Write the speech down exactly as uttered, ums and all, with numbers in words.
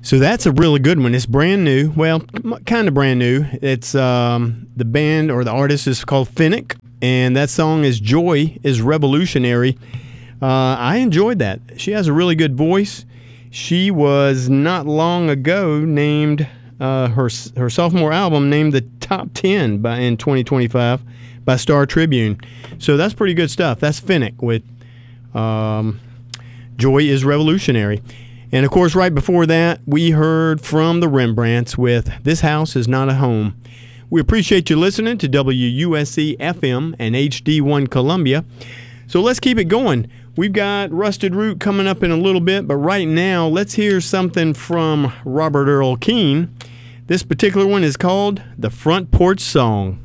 So that's a really good one. It's brand new. Well, kind of brand new. It's um, the band or the artist is called Finnick, and that song is Joy is Revolutionary. Uh, I enjoyed that. She has a really good voice. She was not long ago named uh, her her sophomore album named the top ten by in twenty twenty-five by Star Tribune. So that's pretty good stuff. That's Finnick with um, Joy is Revolutionary. And, of course, right before that, we heard from the Rembrandts with This House Is Not a Home. We appreciate you listening to W U S C F M and H D one Columbia. So let's keep it going. We've got Rusted Root coming up in a little bit, but right now, let's hear something from Robert Earl Keen. This particular one is called The Front Porch Song.